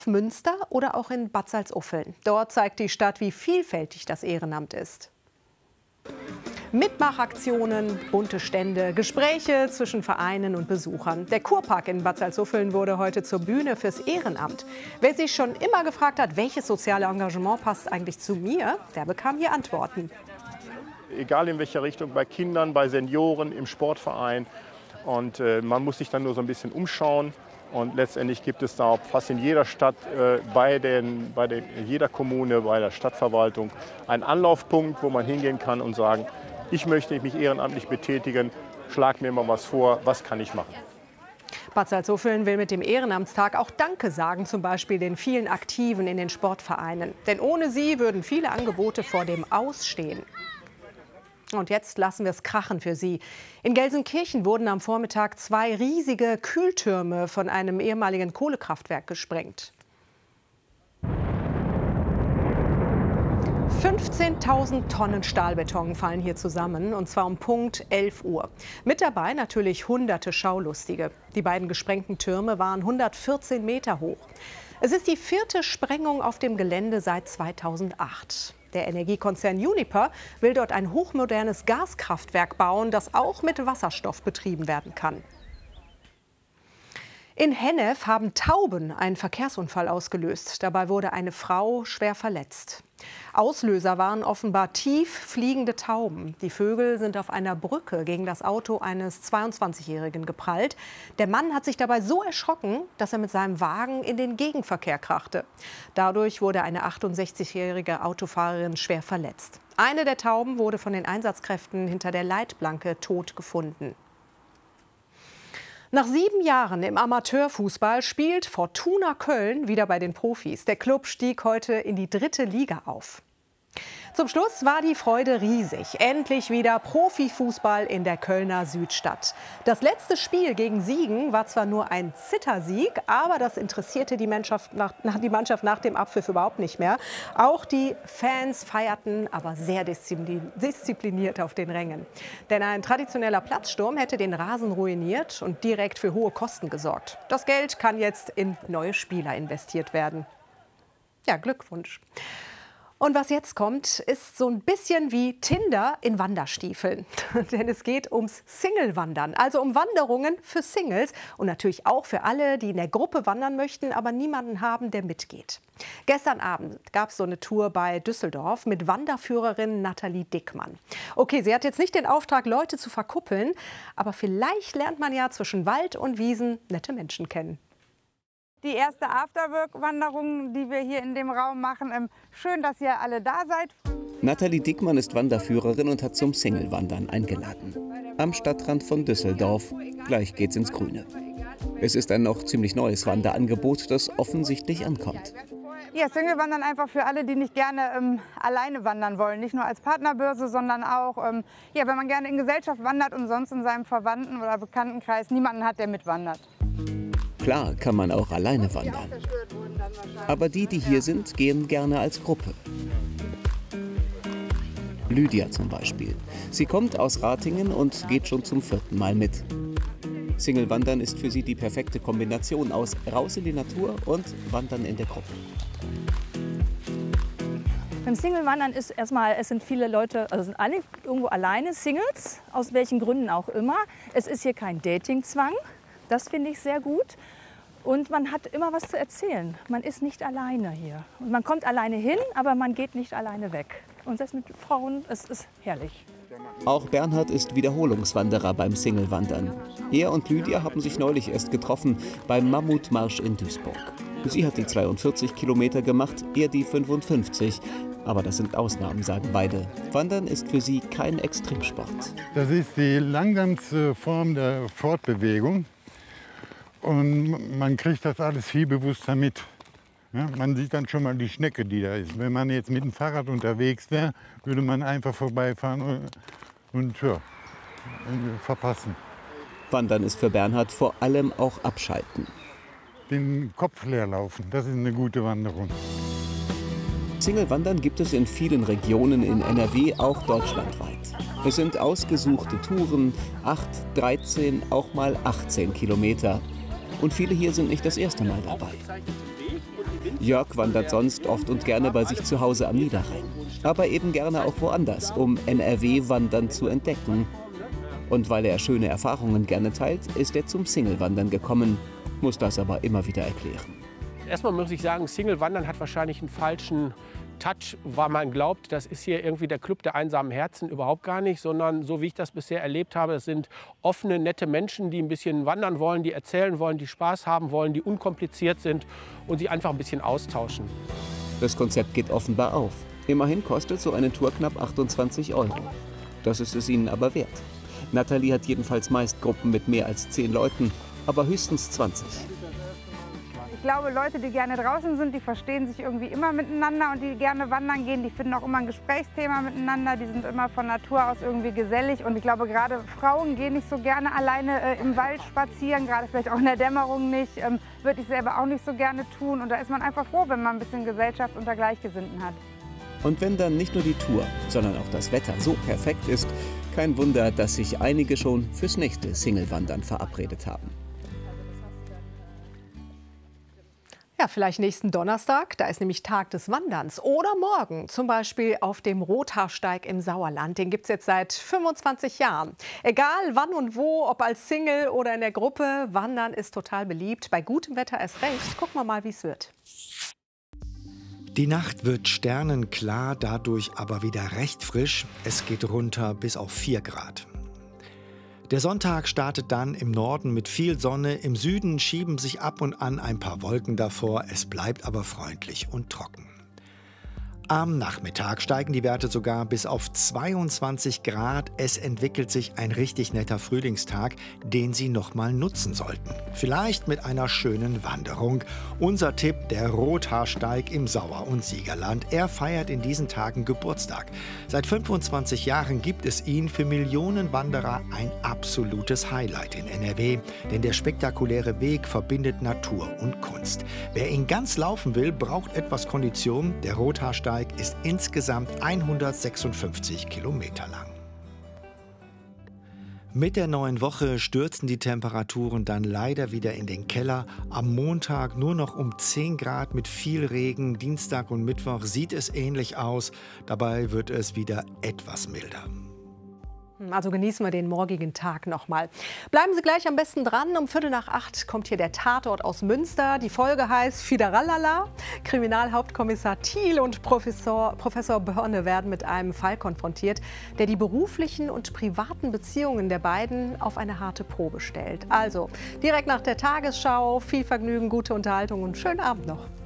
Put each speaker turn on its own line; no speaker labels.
Münster oder auch in Bad Salzuffeln. Dort zeigt die Stadt, wie vielfältig das Ehrenamt ist. Mitmachaktionen, bunte Stände, Gespräche zwischen Vereinen und Besuchern. Der Kurpark in Bad Salzuffeln wurde heute zur Bühne fürs Ehrenamt. Wer sich schon immer gefragt hat, welches soziale Engagement passt eigentlich zu mir, der bekam hier Antworten.
Egal in welcher Richtung, bei Kindern, bei Senioren, im Sportverein. Und man muss sich dann nur so ein bisschen umschauen. Und letztendlich gibt es da fast in jeder Stadt, jeder Kommune, bei der Stadtverwaltung einen Anlaufpunkt, wo man hingehen kann und sagen, ich möchte mich ehrenamtlich betätigen, schlag mir mal was vor, was kann ich machen?
Bad Salzuffeln will mit dem Ehrenamtstag auch Danke sagen, zum Beispiel den vielen Aktiven in den Sportvereinen. Denn ohne sie würden viele Angebote vor dem Aus stehen. Und jetzt lassen wir es krachen für Sie. In Gelsenkirchen wurden am Vormittag 2 riesige Kühltürme von einem ehemaligen Kohlekraftwerk gesprengt. 15.000 Tonnen Stahlbeton fallen hier zusammen, und zwar um Punkt 11 Uhr. Mit dabei natürlich hunderte Schaulustige. Die beiden gesprengten Türme waren 114 Meter hoch. Es ist die 4. Sprengung auf dem Gelände seit 2008. Der Energiekonzern Uniper will dort ein hochmodernes Gaskraftwerk bauen, das auch mit Wasserstoff betrieben werden kann. In Hennef haben Tauben einen Verkehrsunfall ausgelöst. Dabei wurde eine Frau schwer verletzt. Auslöser waren offenbar tief fliegende Tauben. Die Vögel sind auf einer Brücke gegen das Auto eines 22-Jährigen geprallt. Der Mann hat sich dabei so erschrocken, dass er mit seinem Wagen in den Gegenverkehr krachte. Dadurch wurde eine 68-jährige Autofahrerin schwer verletzt. Eine der Tauben wurde von den Einsatzkräften hinter der Leitplanke tot gefunden. Nach 7 Jahren im Amateurfußball spielt Fortuna Köln wieder bei den Profis. Der Klub stieg heute in die 3. Liga auf. Zum Schluss war die Freude riesig. Endlich wieder Profifußball in der Kölner Südstadt. Das letzte Spiel gegen Siegen war zwar nur ein Zittersieg, aber das interessierte die Mannschaft nach dem Abpfiff überhaupt nicht mehr. Auch die Fans feierten, aber sehr diszipliniert auf den Rängen. Denn ein traditioneller Platzsturm hätte den Rasen ruiniert und direkt für hohe Kosten gesorgt. Das Geld kann jetzt in neue Spieler investiert werden. Ja, Glückwunsch. Und was jetzt kommt, ist so ein bisschen wie Tinder in Wanderstiefeln. Denn es geht ums Single-Wandern, also um Wanderungen für Singles und natürlich auch für alle, die in der Gruppe wandern möchten, aber niemanden haben, der mitgeht. Gestern Abend gab es so eine Tour bei Düsseldorf mit Wanderführerin Nathalie Dickmann. Okay, sie hat jetzt nicht den Auftrag, Leute zu verkuppeln, aber vielleicht lernt man ja zwischen Wald und Wiesen nette Menschen kennen.
Die erste Afterwork-Wanderung, die wir hier in dem Raum machen. Schön, dass ihr alle da seid.
Nathalie Dickmann ist Wanderführerin und hat zum Single-Wandern eingeladen. Am Stadtrand von Düsseldorf. Gleich geht's ins Grüne. Es ist ein noch ziemlich neues Wanderangebot, das offensichtlich ankommt.
Ja, Single-Wandern einfach für alle, die nicht gerne alleine wandern wollen. Nicht nur als Partnerbörse, sondern auch, ja, wenn man gerne in Gesellschaft wandert und sonst in seinem Verwandten- oder Bekanntenkreis niemanden hat, der mitwandert.
Klar kann man auch alleine wandern. Aber die hier sind, gehen gerne als Gruppe. Lydia zum Beispiel. Sie kommt aus Ratingen und geht schon zum 4. Mal mit. Single-Wandern ist für sie die perfekte Kombination aus raus in die Natur und Wandern in der Gruppe.
Beim Single-Wandern ist erstmal, es sind viele Leute, also sind alle irgendwo alleine, Singles, aus welchen Gründen auch immer. Es ist hier kein Datingzwang. Das finde ich sehr gut. Und man hat immer was zu erzählen. Man ist nicht alleine hier. Und man kommt alleine hin, aber man geht nicht alleine weg. Und das mit Frauen, es ist herrlich.
Auch Bernhard ist Wiederholungswanderer beim Single-Wandern. Er und Lydia haben sich neulich erst getroffen beim Mammutmarsch in Duisburg. Sie hat die 42 Kilometer gemacht, er die 55. Aber das sind Ausnahmen, sagen beide. Wandern ist für sie kein Extremsport.
Das ist die langsamste Form der Fortbewegung. Und man kriegt das alles viel bewusster mit. Ja, man sieht dann schon mal die Schnecke, die da ist. Wenn man jetzt mit dem Fahrrad unterwegs wäre, würde man einfach vorbeifahren und ja, verpassen.
Wandern ist für Bernhard vor allem auch Abschalten.
Den Kopf leer laufen, das ist eine gute Wanderung.
Single-Wandern gibt es in vielen Regionen in NRW, auch deutschlandweit. Es sind ausgesuchte Touren, 8, 13, auch mal 18 Kilometer. Und viele hier sind nicht das erste Mal dabei. Jörg wandert sonst oft und gerne bei sich zu Hause am Niederrhein. Aber eben gerne auch woanders, um NRW-Wandern zu entdecken. Und weil er schöne Erfahrungen gerne teilt, ist er zum Single-Wandern gekommen, muss das aber immer wieder erklären.
Erstmal muss ich sagen, Single-Wandern hat wahrscheinlich einen falschen Touch, weil man glaubt, das ist hier irgendwie der Club der einsamen Herzen, überhaupt gar nicht, sondern so wie ich das bisher erlebt habe, es sind offene, nette Menschen, die ein bisschen wandern wollen, die erzählen wollen, die Spaß haben wollen, die unkompliziert sind und sich einfach ein bisschen austauschen.
Das Konzept geht offenbar auf. Immerhin kostet so eine Tour knapp 28 €. Das ist es ihnen aber wert. Nathalie hat jedenfalls meist Gruppen mit mehr als 10 Leuten, aber höchstens 20.
Ich glaube, Leute, die gerne draußen sind, die verstehen sich irgendwie immer miteinander und die gerne wandern gehen, die finden auch immer ein Gesprächsthema miteinander, die sind immer von Natur aus irgendwie gesellig und ich glaube, gerade Frauen gehen nicht so gerne alleine im Wald spazieren, gerade vielleicht auch in der Dämmerung nicht, würde ich selber auch nicht so gerne tun und da ist man einfach froh, wenn man ein bisschen Gesellschaft unter Gleichgesinnten hat.
Und wenn dann nicht nur die Tour, sondern auch das Wetter so perfekt ist, kein Wunder, dass sich einige schon fürs nächste Single-Wandern verabredet haben.
Ja, vielleicht nächsten Donnerstag, da ist nämlich Tag des Wanderns. Oder morgen, zum Beispiel auf dem Rothaarsteig im Sauerland. Den gibt es jetzt seit 25 Jahren. Egal wann und wo, ob als Single oder in der Gruppe, Wandern ist total beliebt. Bei gutem Wetter erst recht. Gucken wir mal, wie es wird.
Die Nacht wird sternenklar, dadurch aber wieder recht frisch. Es geht runter bis auf 4 Grad. Der Sonntag startet dann im Norden mit viel Sonne, im Süden schieben sich ab und an ein paar Wolken davor, es bleibt aber freundlich und trocken. Am Nachmittag steigen die Werte sogar bis auf 22 Grad. Es entwickelt sich ein richtig netter Frühlingstag, den Sie noch mal nutzen sollten. Vielleicht mit einer schönen Wanderung. Unser Tipp, der Rothaarsteig im Sauer- und Siegerland. Er feiert in diesen Tagen Geburtstag. Seit 25 Jahren gibt es ihn für Millionen Wanderer ein absolutes Highlight in NRW. Denn der spektakuläre Weg verbindet Natur und Kunst. Wer ihn ganz laufen will, braucht etwas Kondition. Der Rothaarsteig ist insgesamt 156 Kilometer lang. Mit der neuen Woche stürzen die Temperaturen dann leider wieder in den Keller. Am Montag nur noch um 10 Grad mit viel Regen. Dienstag und Mittwoch sieht es ähnlich aus. Dabei wird es wieder etwas milder.
Also genießen wir den morgigen Tag noch mal. Bleiben Sie gleich am besten dran. Um 7:45 kommt hier der Tatort aus Münster. Die Folge heißt Fideralala. Kriminalhauptkommissar Thiel und Professor Börne werden mit einem Fall konfrontiert, der die beruflichen und privaten Beziehungen der beiden auf eine harte Probe stellt. Also direkt nach der Tagesschau. Viel Vergnügen, gute Unterhaltung und schönen Abend noch.